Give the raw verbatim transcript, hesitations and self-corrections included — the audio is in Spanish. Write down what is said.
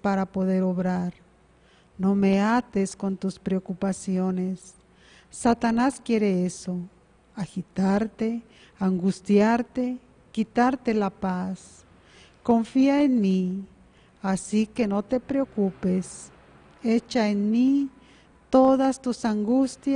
para poder obrar. No me ates con tus preocupaciones. Satanás quiere eso, agitarte, angustiarte, quitarte la paz. Confía en mí, así que no te preocupes. Echa en mí todas tus angustias